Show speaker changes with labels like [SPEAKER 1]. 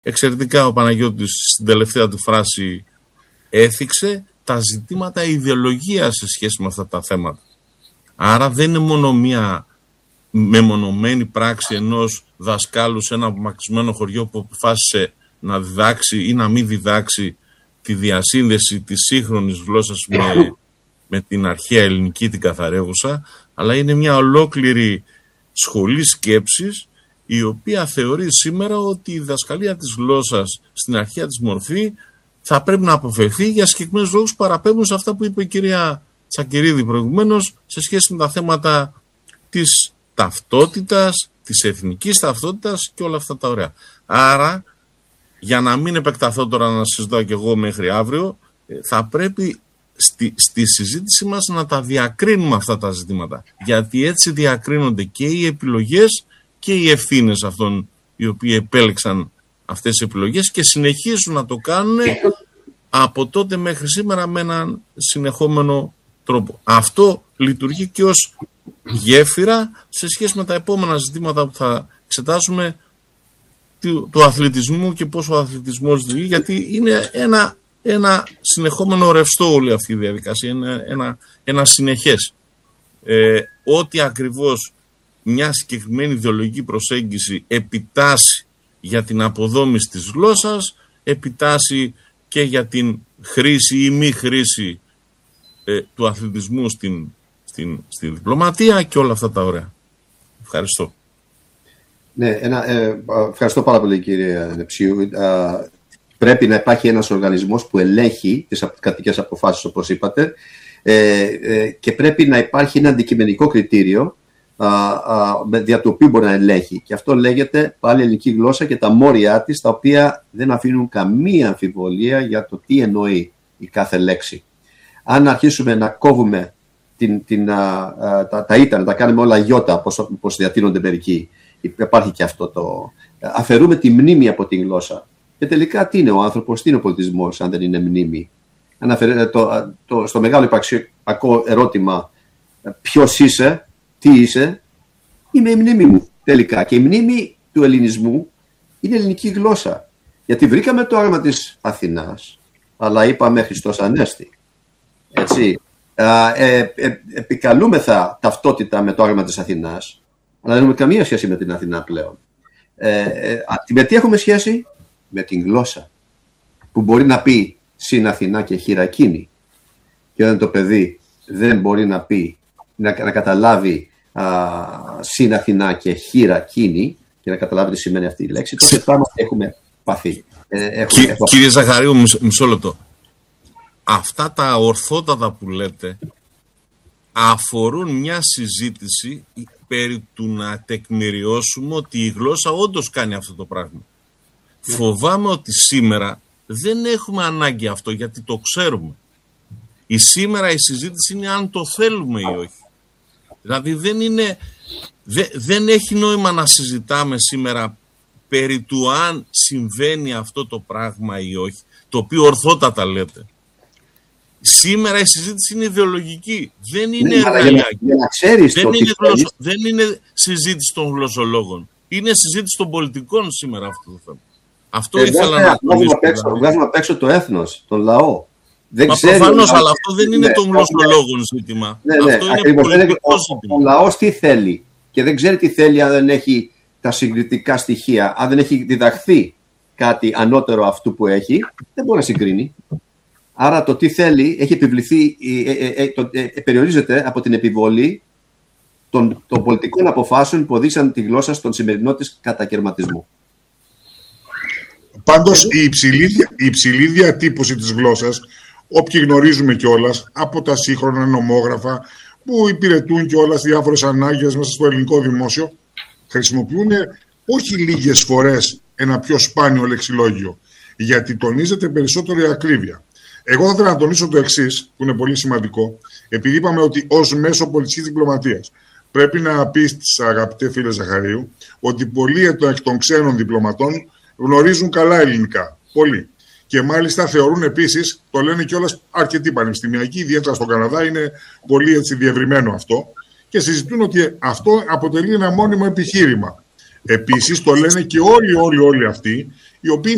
[SPEAKER 1] εξαιρετικά ο Παναγιώτης στην τελευταία του φράση έθιξε τα ζητήματα ιδεολογίας σε σχέση με αυτά τα θέματα. Άρα δεν είναι μόνο μία μεμονωμένη πράξη ενός δασκάλου σε ένα απομακρυσμένο χωριό που αποφάσισε να διδάξει ή να μην διδάξει τη διασύνδεση της σύγχρονης γλώσσας με την αρχαία ελληνική, την καθαρέγουσα, αλλά είναι μια ολόκληρη σχολή σκέψης η οποία θεωρεί σήμερα ότι η διδασκαλία της γλώσσας στην αρχαία της μορφή θα πρέπει να αποφευθεί για συγκεκριμένους λόγους που παραπέμπουν σε αυτά που είπε η κυρία Τσακυρίδη προηγουμένως σε σχέση με τα θέματα της ταυτότητας, της εθνικής ταυτότητας και όλα αυτά τα ωραία. Άρα, για να μην επεκταθώ τώρα να συζητάω και εγώ μέχρι αύριο, θα πρέπει στη συζήτηση μας να τα διακρίνουμε αυτά τα ζητήματα. Γιατί έτσι διακρίνονται και οι επιλογές και οι ευθύνες αυτών οι οποίοι επέλεξαν αυτές τις επιλογές και συνεχίζουν να το κάνουν από τότε μέχρι σήμερα με έναν συνεχόμενο τρόπο. Αυτό λειτουργεί και ως γέφυρα σε σχέση με τα επόμενα ζητήματα που θα εξετάσουμε του αθλητισμού και πώς ο αθλητισμός λειτουργεί, γιατί είναι ένα συνεχόμενο ρευστό όλη αυτή η διαδικασία, είναι ένα συνεχές. Ό,τι ακριβώς μια συγκεκριμένη ιδεολογική προσέγγιση επιτάσσει για την αποδόμηση της γλώσσας, επιτάσσει και για την χρήση ή μη χρήση του αθλητισμού στη διπλωματία και όλα αυτά τα ωραία. Ευχαριστώ.
[SPEAKER 2] Ναι, ευχαριστώ πάρα πολύ κύριε Νεψίου. Πρέπει να υπάρχει ένας οργανισμός που ελέγχει τις κρατικές αποφάσεις όπως είπατε και πρέπει να υπάρχει ένα αντικειμενικό κριτήριο δια του οποίου μπορεί να ελέγχει. Και αυτό λέγεται πάλι ελληνική γλώσσα και τα μόρια της, τα οποία δεν αφήνουν καμία αμφιβολία για το τι εννοεί η κάθε λέξη. Αν αρχίσουμε να κόβουμε τα ήττα, να τα κάνουμε όλα γιώτα, όπως διατείνονται μερικοί, υπάρχει και αυτό το... Αφαιρούμε τη μνήμη από τη γλώσσα. Και τελικά τι είναι ο άνθρωπος, τι είναι ο πολιτισμός, αν δεν είναι μνήμη. Στο μεγάλο υπαρξιακό ερώτημα, ποιος είσαι, τι είσαι, είμαι η μνήμη μου τελικά. Και η μνήμη του ελληνισμού είναι ελληνική γλώσσα. Γιατί βρήκαμε το άγαλμα της Αθηνάς, αλλά είπαμε Χριστός Ανέστη. Έτσι. Επικαλούμεθα ταυτότητα με το άγαλμα της Αθηνάς, αλλά δεν έχουμε καμία σχέση με την Αθηνά πλέον. Με τι έχουμε σχέση? Με την γλώσσα, που μπορεί να πει συν Αθηνά και χειρακίνη. Και όταν το παιδί δεν μπορεί να πει, να καταλάβει συν Αθηνά και χειρακίνη και να καταλάβει τι σημαίνει αυτή η λέξη, τότε πράγματι έχουμε παθεί.
[SPEAKER 1] Κύριε Ζαχαρίου, μισό λεπτό. Αυτά τα ορθότατα που λέτε αφορούν μια συζήτηση περί του να τεκμηριώσουμε ότι η γλώσσα όντως κάνει αυτό το πράγμα. Φοβάμαι ότι σήμερα δεν έχουμε ανάγκη αυτό, γιατί το ξέρουμε. Σήμερα η συζήτηση είναι αν το θέλουμε ή όχι. Δηλαδή δεν έχει νόημα να συζητάμε σήμερα περί του αν συμβαίνει αυτό το πράγμα ή όχι, το οποίο ορθότατα λέτε. Σήμερα η συζήτηση είναι ιδεολογική, δεν είναι εργαλειακή. Δεν είναι συζήτηση των γλωσσολόγων. Είναι συζήτηση των πολιτικών σήμερα αυτό το θέμα. Αυτό ήθελα να τονίσω.
[SPEAKER 2] Βγάζουμε απ' έξω το έθνος, τον λαό.
[SPEAKER 1] Προφανώς, αλλά αυτό δεν είναι των γλωσσολόγων ζήτημα. Αυτό είναι πολιτικό ζήτημα.
[SPEAKER 2] Ο λαός τι θέλει και δεν ξέρει τι θέλει αν δεν έχει τα συγκριτικά στοιχεία, αν δεν έχει διδαχθεί κάτι ανώτερο αυτού που έχει, δεν μπορεί να συγκρίνει. Άρα το τι θέλει έχει επιβληθεί, περιορίζεται από την επιβολή των πολιτικών αποφάσεων που οδήγησαν τη γλώσσα στον σημερινό της κατακαιρματισμό.
[SPEAKER 3] Πάντως η υψηλή διατύπωση της γλώσσας, όποιοι γνωρίζουμε κιόλας από τα σύγχρονα νομόγραφα που υπηρετούν κιόλας διάφορες ανάγκες μέσα στο ελληνικό δημόσιο, χρησιμοποιούν όχι λίγες φορές ένα πιο σπάνιο λεξιλόγιο, γιατί τονίζεται περισσότερο η ακρίβεια. Εγώ θα ήθελα να τονίσω το εξής, που είναι πολύ σημαντικό, επειδή είπαμε ότι ως μέσο πολιτικής διπλωματίας πρέπει να πει στις αγαπητέ φίλε Ζαχαρίου ότι πολλοί εκ των ξένων διπλωματών γνωρίζουν καλά ελληνικά. Πολλοί. Και μάλιστα θεωρούν επίσης, το λένε κιόλας αρκετοί πανεπιστημιακοί, ιδιαίτερα στον Καναδά είναι πολύ έτσι διευρυμένο αυτό, και συζητούν ότι αυτό αποτελεί ένα μόνιμο επιχείρημα. Επίσης το λένε και όλοι αυτοί, οι οποίοι